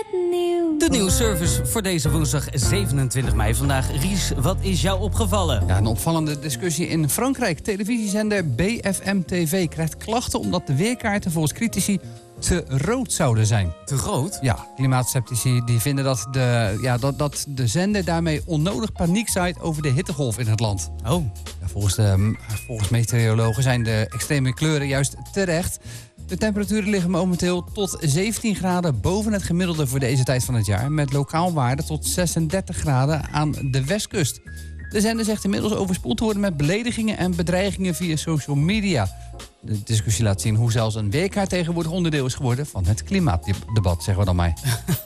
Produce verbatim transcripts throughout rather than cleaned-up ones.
De nieuwsservice voor deze woensdag zevenentwintig mei. Vandaag, Ries, wat is jou opgevallen? Ja, een opvallende discussie in Frankrijk. Televisiezender B F M T V krijgt klachten omdat de weerkaarten volgens critici te rood zouden zijn. Te rood? Ja, klimaatskeptici die vinden dat de, ja, dat, dat de zender daarmee onnodig paniek zaait over de hittegolf in het land. Oh. Ja, volgens, de, volgens meteorologen zijn de extreme kleuren juist terecht. De temperaturen liggen momenteel tot zeventien graden boven het gemiddelde voor deze tijd van het jaar, met lokaal waarde tot zesendertig graden aan de westkust. De zender zegt inmiddels overspoeld te worden met beledigingen en bedreigingen via social media. De discussie laat zien hoe zelfs een weerkaart tegenwoordig onderdeel is geworden van het klimaatdebat, zeggen we dan maar.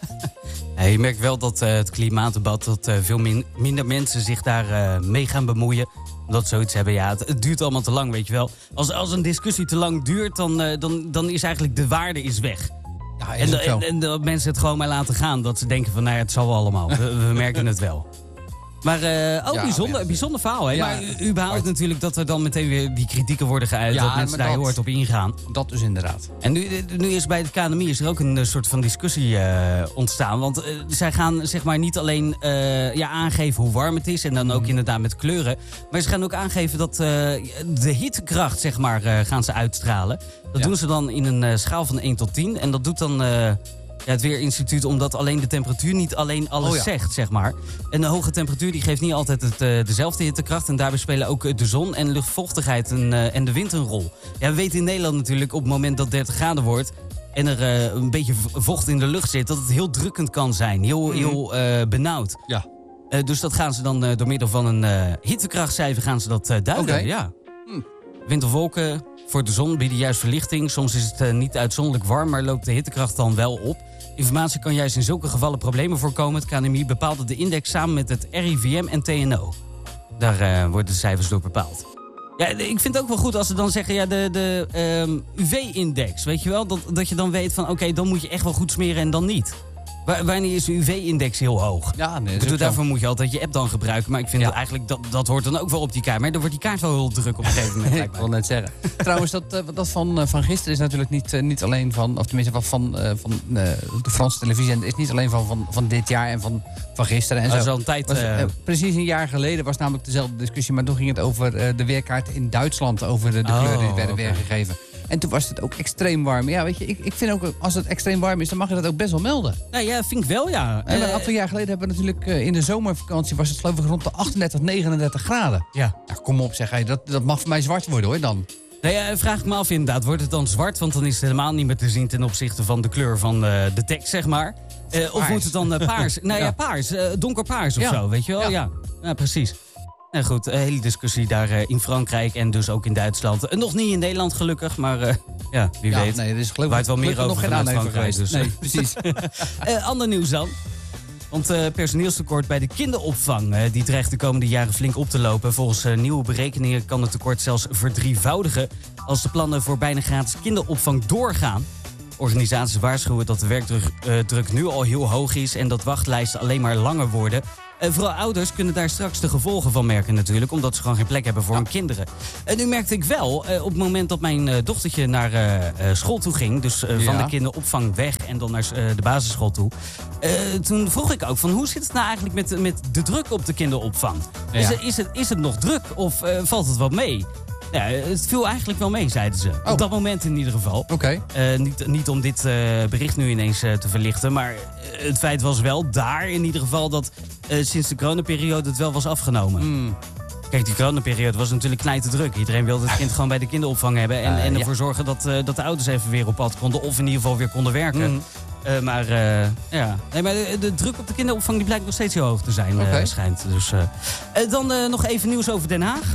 Ja, je merkt wel dat uh, het klimaatdebat, dat uh, veel min- minder mensen zich daar uh, mee gaan bemoeien. Omdat ze zoiets hebben, ja, het, het duurt allemaal te lang, weet je wel. Als, als een discussie te lang duurt, dan, uh, dan, dan is eigenlijk de waarde is weg. Ja, is en, het en, en dat mensen het gewoon maar laten gaan. Dat ze denken van, nou ja, het zal wel allemaal. We, we merken het wel. Maar uh, ook ja, bijzonder, ja. bijzonder verhaal, hè? Ja, maar u- überhaupt maar... natuurlijk dat er dan meteen weer die kritieken worden geuit. Ja, dat mensen daar dat, heel hard op ingaan. Dat dus inderdaad. En nu, nu is bij de K N M I is er ook een uh, soort van discussie uh, ontstaan. Want uh, zij gaan zeg maar niet alleen uh, ja, aangeven hoe warm het is. En dan ook mm. inderdaad met kleuren. Maar ze gaan ook aangeven dat uh, de hittekracht zeg maar uh, gaan ze uitstralen. Dat ja. doen ze dan in een uh, schaal van één tot tien. En dat doet dan... Uh, Ja, het Weerinstituut, omdat alleen de temperatuur niet alleen alles oh ja. zegt, zeg maar. En de hoge temperatuur die geeft niet altijd het, uh, dezelfde hittekracht. En daarbij spelen ook uh, de zon en luchtvochtigheid en, uh, en de wind een rol. Ja, we weten in Nederland natuurlijk op het moment dat het dertig graden wordt... en er uh, een beetje vocht in de lucht zit, dat het heel drukkend kan zijn. Heel, heel uh, benauwd. Ja. Uh, dus dat gaan ze dan uh, door middel van een uh, hittekrachtcijfer gaan ze dat uh, duiden. Okay. Ja. Hm. Wind of wolken voor de zon bieden juist verlichting. Soms is het uh, niet uitzonderlijk warm, maar loopt de hittekracht dan wel op. Informatie kan juist in zulke gevallen problemen voorkomen. Het K N M I bepaalde de index samen met het R I V M en T N O. Daar uh, worden de cijfers door bepaald. Ja, ik vind het ook wel goed als ze dan zeggen... ja, de, de um, U V-index, weet je wel? Dat, dat je dan weet van, oké, okay, dan moet je echt wel goed smeren en dan niet. Wa- wanneer is de U V-index heel hoog? Ja, nee, bedoel, daarvoor moet je altijd je app dan gebruiken. Maar ik vind ja. dat eigenlijk, dat, dat hoort dan ook wel op die kaart. Maar dan wordt die kaart wel heel druk op een gegeven moment. Ik wil net zeggen. Trouwens, dat, uh, dat van, uh, van gisteren is natuurlijk niet, uh, niet alleen van... of tenminste wat van, uh, van uh, de Franse televisie... en is niet alleen van, van, van dit jaar en van, van gisteren en dat zo. Is al een tijd, was, uh, uh, precies een jaar geleden was namelijk dezelfde discussie... maar toen ging het over uh, de weerkaart in Duitsland... over de, de oh, kleuren die werden okay. weergegeven. En toen was het ook extreem warm. Ja, weet je, ik, ik vind ook, als het extreem warm is... dan mag je dat ook best wel melden. Nou ja, vind ik wel, ja. En een aantal jaar geleden hebben we natuurlijk... Uh, in de zomervakantie was het geloof ik rond de achtendertig, negenendertig graden. Ja. Nou, kom op, zeg. Hey, dat, dat mag voor mij zwart worden, hoor, dan. Nou ja, vraag ik me af inderdaad. Wordt het dan zwart? Want dan is het helemaal niet meer te zien... ten opzichte van de kleur van uh, de tekst, zeg maar. Uh, of moet het dan uh, paars? Nou ja, ja paars. Uh, donkerpaars of ja. zo, weet je wel? Ja, ja. ja precies. Nou goed, een hele discussie daar uh, in Frankrijk en dus ook in Duitsland. Uh, nog niet in Nederland gelukkig, maar uh, ja, wie ja, weet. Nee, er is gelukkig waar het wel meer over nog geen vanuit geweest. Dus. Nee, precies. uh, ander nieuws dan. Want uh, personeelstekort bij de kinderopvang uh, die dreigt de komende jaren flink op te lopen. Volgens uh, nieuwe berekeningen kan het tekort zelfs verdrievoudigen... als de plannen voor bijna gratis kinderopvang doorgaan. Organisaties waarschuwen dat de werkdruk uh, druk nu al heel hoog is... en dat wachtlijsten alleen maar langer worden... Uh, vooral ouders kunnen daar straks de gevolgen van merken natuurlijk... omdat ze gewoon geen plek hebben voor ja. hun kinderen. En nu merkte ik wel, uh, op het moment dat mijn uh, dochtertje naar uh, uh, school toe ging... dus uh, ja. van de kinderopvang weg en dan naar uh, de basisschool toe... Uh, toen vroeg ik ook van hoe zit het nou eigenlijk met, met de druk op de kinderopvang? Ja. Is, het, is, het, is het nog druk of uh, valt het wel mee? Ja, het viel eigenlijk wel mee, zeiden ze. Oh. Op dat moment in ieder geval. Oké. Okay. Uh, niet, niet om dit uh, bericht nu ineens uh, te verlichten... maar uh, het feit was wel daar in ieder geval... dat uh, sinds de coronaperiode het wel was afgenomen. Mm. Kijk, die coronaperiode was natuurlijk knijterdruk. Iedereen wilde het kind gewoon bij de kinderopvang hebben... en, uh, en ervoor ja. zorgen dat, uh, dat de ouders even weer op pad konden... of in ieder geval weer konden werken. Mm. Uh, maar uh, ja, nee, maar de, de druk op de kinderopvang die blijkt nog steeds heel hoog te zijn, okay. uh, schijnt. Dus, uh, uh, dan uh, nog even nieuws over Den Haag.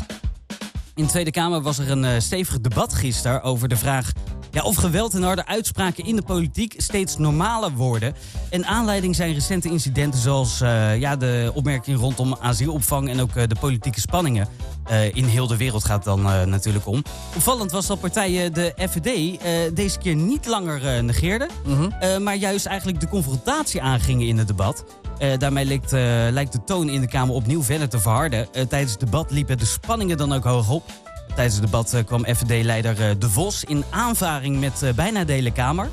In de Tweede Kamer was er een uh, stevig debat gisteren over de vraag... Ja, of geweld en harde uitspraken in de politiek steeds normaler worden. En aanleiding zijn recente incidenten zoals uh, ja, de opmerking rondom asielopvang... en ook uh, de politieke spanningen. Uh, in heel de wereld gaat het dan uh, natuurlijk om. Opvallend was dat partijen de F V D uh, deze keer niet langer uh, negeerden... Mm-hmm. Uh, maar juist eigenlijk de confrontatie aangingen in het debat... Uh, daarmee lijkt, uh, lijkt de toon in de Kamer opnieuw verder te verharden. Uh, tijdens het debat liepen de spanningen dan ook hoog op. Tijdens het debat uh, kwam F V D-leider uh, De Vos in aanvaring met uh, bijna de hele Kamer.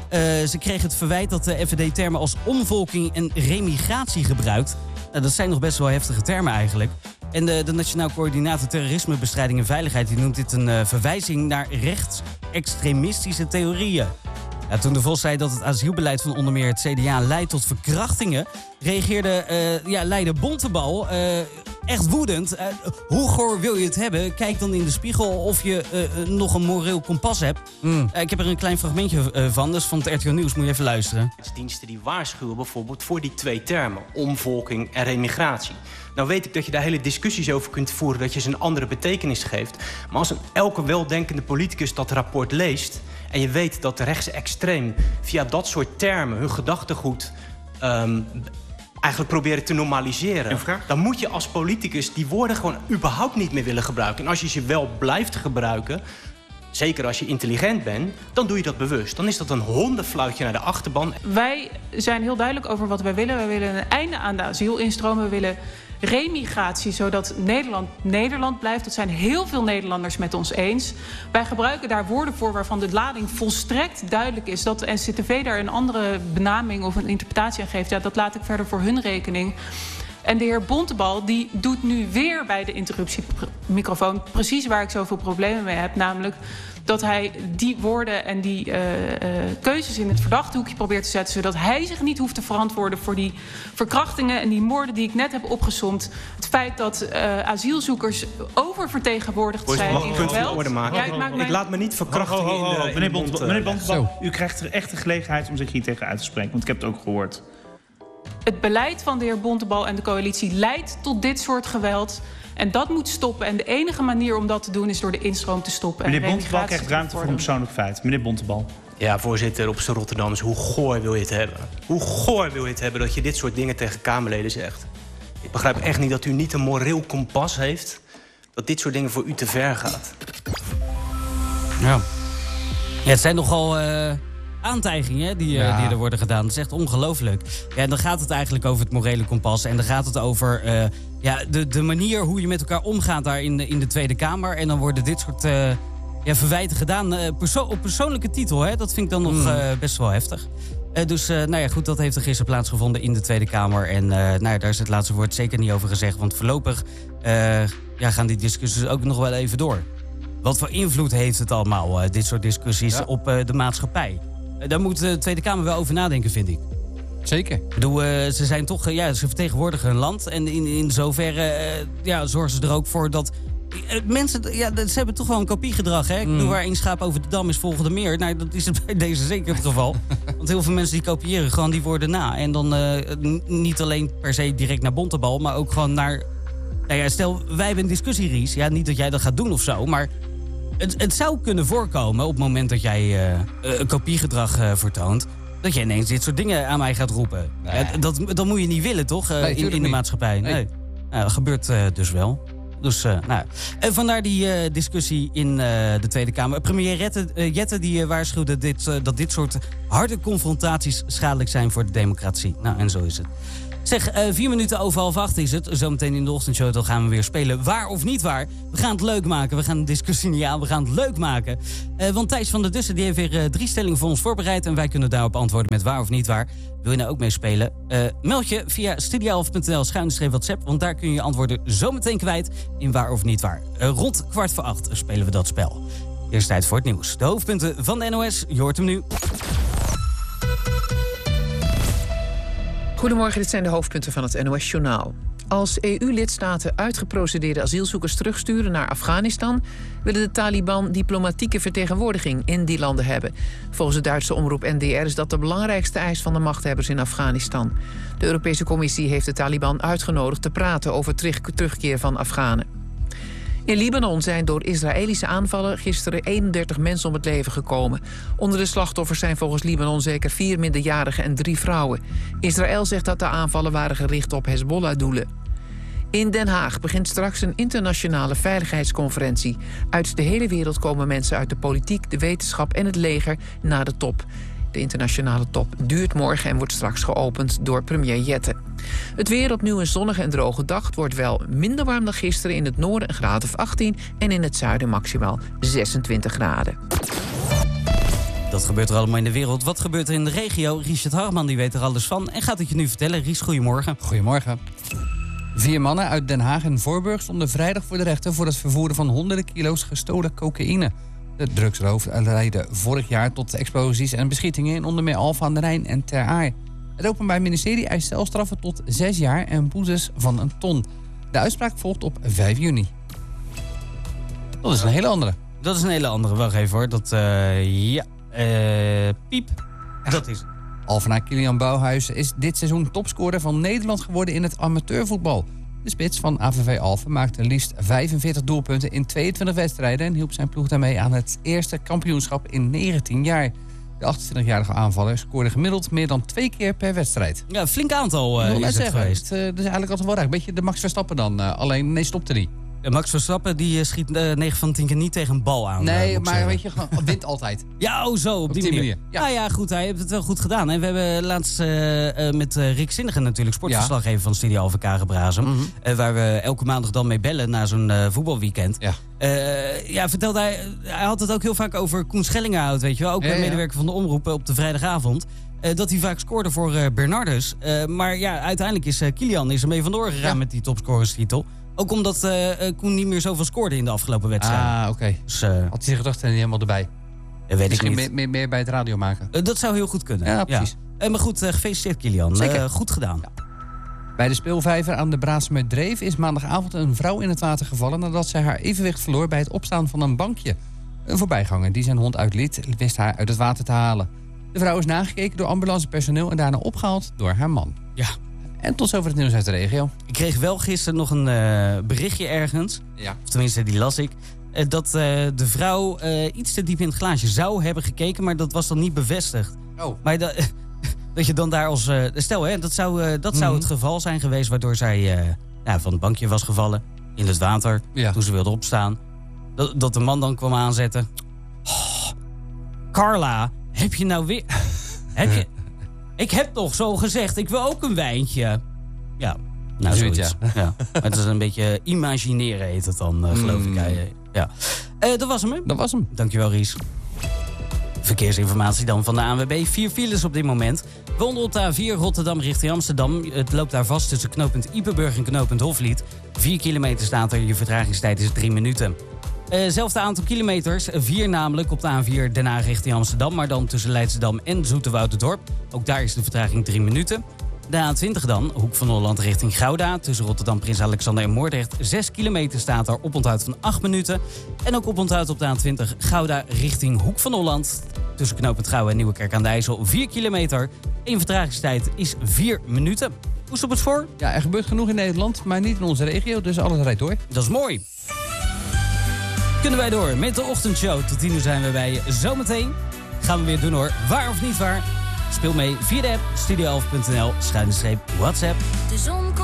Uh, ze kreeg het verwijt dat de F V D termen als omvolking en remigratie gebruikt. Uh, dat zijn nog best wel heftige termen eigenlijk. En de, de Nationaal Coördinator Terrorismebestrijding en Veiligheid die noemt dit een uh, verwijzing naar rechtsextremistische theorieën. Ja, toen de Vos zei dat het asielbeleid van onder meer het C D A leidt tot verkrachtingen, reageerde uh, ja, leider Bontebal uh, echt woedend. Uh, hoe goor wil je het hebben? Kijk dan in de spiegel of je uh, nog een moreel kompas hebt. Mm. Uh, ik heb er een klein fragmentje uh, van, dus van het R T L Nieuws. Moet je even luisteren. Diensten die waarschuwen bijvoorbeeld voor die twee termen, omvolking en remigratie. Nou weet ik dat je daar hele discussies over kunt voeren, dat je ze een andere betekenis geeft. Maar als een elke weldenkende politicus dat rapport leest en je weet dat de rechtsextreem via dat soort termen hun gedachtegoed um, eigenlijk proberen te normaliseren, dan moet je als politicus die woorden gewoon überhaupt niet meer willen gebruiken. En als je ze wel blijft gebruiken, zeker als je intelligent bent, dan doe je dat bewust. Dan is dat een hondenfluitje naar de achterban. Wij zijn heel duidelijk over wat wij willen. Wij willen een einde aan de asielinstroom. We willen remigratie, zodat Nederland Nederland blijft. Dat zijn heel veel Nederlanders met ons eens. Wij gebruiken daar woorden voor waarvan de lading volstrekt duidelijk is. Dat de N C T V daar een andere benaming of een interpretatie aan geeft, ja, dat laat ik verder voor hun rekening. En de heer Bontebal die doet nu weer bij de interruptiemicrofoon precies waar ik zoveel problemen mee heb. Namelijk dat hij die woorden en die uh, uh, keuzes in het verdachthoekje probeert te zetten, zodat hij zich niet hoeft te verantwoorden voor die verkrachtingen en die moorden die ik net heb opgesomd. Het feit dat uh, asielzoekers oververtegenwoordigd zijn mag in ik geweld. orde maken? Ja, ik, maak ik laat me niet verkrachtingen in de, in Meneer de mond. Bont, meneer Bontebal, u krijgt er echt de gelegenheid om zich hier tegen uit te spreken, want ik heb het ook gehoord. Het beleid van de heer Bontebal en de coalitie leidt tot dit soort geweld. En dat moet stoppen. En de enige manier om dat te doen is door de instroom te stoppen. Meneer Bontebal krijgt ruimte voor een persoonlijk feit. Meneer Bontebal. Ja, voorzitter, op z'n Rotterdammers, hoe goor wil je het hebben? Hoe goor wil je het hebben dat je dit soort dingen tegen Kamerleden zegt? Ik begrijp echt niet dat u niet een moreel kompas heeft, dat dit soort dingen voor u te ver gaat. Ja, ja het zijn nogal Uh... aantijgingen die, ja. die er worden gedaan. Dat is echt ongelooflijk. Ja, en dan gaat het eigenlijk over het morele kompas. En dan gaat het over uh, ja, de, de manier hoe je met elkaar omgaat daar in de, in de Tweede Kamer. En dan worden dit soort uh, ja, verwijten gedaan uh, perso- op persoonlijke titel. Hè? Dat vind ik dan nog mm. uh, best wel heftig. Uh, dus uh, nou ja, goed, dat heeft er gisteren plaatsgevonden in de Tweede Kamer. En uh, nou ja, daar is het laatste woord zeker niet over gezegd. Want voorlopig uh, ja, gaan die discussies ook nog wel even door. Wat voor invloed heeft het allemaal, uh, dit soort discussies, ja. op uh, de maatschappij? Daar moet de Tweede Kamer wel over nadenken, vind ik. Zeker. Ik bedoel, uh, ze zijn toch, uh, ja, ze vertegenwoordigen hun land. En in, in zoverre uh, ja, zorgen ze er ook voor dat uh, mensen, ja, ze hebben toch wel een kopiegedrag. Hè? Ik bedoel, mm. waar één schaap over de dam is, volgende meer. Nou, dat is het bij deze zeker het geval. Want heel veel mensen die kopiëren gewoon die woorden na. En dan uh, n- niet alleen per se direct naar Bontebal, maar ook gewoon naar. Nou ja, stel, wij hebben een discussie, Ries. Ja, niet dat jij dat gaat doen of zo, maar Het, het zou kunnen voorkomen op het moment dat jij uh, een kopiegedrag uh, vertoont, dat je ineens dit soort dingen aan mij gaat roepen. Nee. Ja, dat, dat moet je niet willen, toch? Uh, nee, in, in de maatschappij. Nee. nee. Nou, dat gebeurt uh, dus wel. Dus, uh, nou. En vandaar die uh, discussie in uh, de Tweede Kamer. Premier Jette, uh, Jette die uh, waarschuwde dit, uh, dat dit soort harde confrontaties schadelijk zijn voor de democratie. Nou, en zo is het. Zeg, uh, vier minuten over half acht is het. Zometeen in de ochtendshow dan gaan we weer spelen. Waar of niet waar? We gaan het leuk maken. We gaan de discussie niet aan. We gaan het leuk maken. Uh, want Thijs van der Dussen die heeft weer uh, drie stellingen voor ons voorbereid. En wij kunnen daarop antwoorden met waar of niet waar. Wil je nou ook meespelen? Uh, meld je via studioelf punt n l schuine streep WhatsApp. Want daar kun je je antwoorden zometeen kwijt in waar of niet waar. Uh, rond kwart voor acht spelen we dat spel. Eerst tijd voor het nieuws. De hoofdpunten van de N O S. Je hoort hem nu. Goedemorgen, dit zijn de hoofdpunten van het N O S-journaal. Als E U-lidstaten uitgeprocedeerde asielzoekers terugsturen naar Afghanistan, willen de Taliban diplomatieke vertegenwoordiging in die landen hebben. Volgens de Duitse omroep N D R is dat de belangrijkste eis van de machthebbers in Afghanistan. De Europese Commissie heeft de Taliban uitgenodigd te praten over terug- terugkeer van Afghanen. In Libanon zijn door Israëlische aanvallen gisteren eenendertig mensen om het leven gekomen. Onder de slachtoffers zijn volgens Libanon zeker vier minderjarigen en drie vrouwen. Israël zegt dat de aanvallen waren gericht op Hezbollah-doelen. In Den Haag begint straks een internationale veiligheidsconferentie. Uit de hele wereld komen mensen uit de politiek, de wetenschap en het leger naar de top. De internationale top duurt morgen en wordt straks geopend door premier Jette. Het weer opnieuw een zonnige en droge dag. Het wordt wel minder warm dan gisteren. In het noorden een graad of achttien en in het zuiden maximaal zesentwintig graden. Dat gebeurt er allemaal in de wereld. Wat gebeurt er in de regio? Richard Harman die weet er alles van en gaat het je nu vertellen. Ries, goedemorgen. Goedemorgen. Vier mannen uit Den Haag en Voorburg stonden vrijdag voor de rechter voor het vervoeren van honderden kilo's gestolen cocaïne. De drugsroof leidde vorig jaar tot explosies en beschietingen in onder meer Alphen aan de Rijn en Ter Aar. Het Openbaar Ministerie eist celstraffen tot zes jaar en boetes van een ton. De uitspraak volgt op vijf juni. Dat is een hele andere. Dat is een hele andere. Wacht even hoor. Dat, uh, ja, uh, piep. Dat is het. Alphenaar Kilian Bouwhuis is dit seizoen topscorer van Nederland geworden in het amateurvoetbal. De spits van A V V Alphen maakte liefst vijfenveertig doelpunten in tweeëntwintig wedstrijden en hielp zijn ploeg daarmee aan het eerste kampioenschap in negentien jaar. De achtentwintigjarige aanvaller scoorde gemiddeld meer dan twee keer per wedstrijd. Ja, een flink aantal uh, Ik wil is net het zeggen, geweest. Het, uh, dat is eigenlijk altijd wel raar. Een beetje de Max Verstappen dan. Uh, alleen, nee, stopte die. Max Verstappen die uh, schiet uh, negen van de tien keer niet tegen een bal aan. Nee, uh, maar weet je, gewoon wint altijd. Ja, oh zo, op, Op die, die manier. manier, ja. Nou ja, goed, hij heeft het wel goed gedaan. En we hebben laatst uh, uh, met uh, Rick Zinnigen natuurlijk, sportverslaggever van Studio Alphen Kagenbrazen. Mm-hmm. uh, waar we elke maandag dan mee bellen na zo'n uh, voetbalweekend. Ja. Uh, ja, vertelde hij, hij had het ook heel vaak over Koen Schellingerhout, weet je wel. Ook ja, ja. medewerker van de Omroep op de vrijdagavond. Uh, dat hij vaak scoorde voor uh, Bernardus. Uh, maar ja, uiteindelijk is uh, Kilian is ermee vandoor gegaan ja. met die topscorerstitel. Ook omdat uh, Koen niet meer zoveel scoorde in de afgelopen wedstrijden. Ah, oké. Okay. Dus, uh, had hij zich gedacht en niet helemaal erbij? Dat weet ik niet. Meer, meer, meer bij het radio maken? Uh, dat zou heel goed kunnen. Ja, precies. Ja. Uh, maar goed, uh, gefeliciteerd Kilian. Zeker. Uh, goed gedaan. Ja. Bij de speelvijver aan de Braasemer Dreef is maandagavond een vrouw in het water gevallen nadat zij haar evenwicht verloor bij het opstaan van een bankje. Een voorbijganger die zijn hond uitliet, wist haar uit het water te halen. De vrouw is nagekeken door ambulancepersoneel en daarna opgehaald door haar man. Ja. En tot zover het nieuws uit de regio. Ik kreeg wel gisteren nog een uh, berichtje ergens. Ja. Of tenminste, die las ik. Uh, dat uh, de vrouw uh, iets te diep in het glaasje zou hebben gekeken, maar dat was dan niet bevestigd. Oh. Maar da- dat je dan daar als... Uh, stel, hè, dat zou, uh, dat mm-hmm. zou het geval zijn geweest waardoor zij uh, nou, van het bankje was gevallen. In het water. Ja. Toen ze wilde opstaan. Dat, dat de man dan kwam aanzetten. Oh, Carla, heb je nou weer... heb je... Ik heb toch zo gezegd, ik wil ook een wijntje. Ja, nou zoiets. Ja. Ja. Maar het is een beetje imagineren heet het dan, uh, geloof mm. ik. Ja. Uh, dat was hem, hè? Dat was hem. Dankjewel, Ries. Verkeersinformatie dan van de A N W B. Vier files op dit moment. Waaronder op de A vier Rotterdam richting Amsterdam. Het loopt daar vast tussen knooppunt Ypenburg en knooppunt Hoflied. Vier kilometer staat er, je vertragingstijd is drie minuten. Uh, zelfde aantal kilometers, vier namelijk op de A vier Den Haag richting Amsterdam... maar dan tussen Leidschendam en Zoeterwouderdorp. Ook daar is de vertraging drie minuten. De A twintig dan, Hoek van Holland richting Gouda... tussen Rotterdam, Prins Alexander en Moordrecht. zes kilometer staat er, oponthoud van acht minuten. En ook oponthoud op de A twintig Gouda richting Hoek van Holland... tussen knooppunt Gouwen en Nieuwekerk aan de IJssel, vier kilometer. Eén vertragingstijd is vier minuten. Hoe is op het voor? Ja, er gebeurt genoeg in Nederland, maar niet in onze regio, dus alles rijdt door. Dat is mooi. Kunnen wij door met de ochtendshow. Tot tien uur zijn we bij je. Zometeen gaan we weer doen hoor. Waar of niet waar? Speel mee via de app studio elf punt n l schuine streep WhatsApp. De zon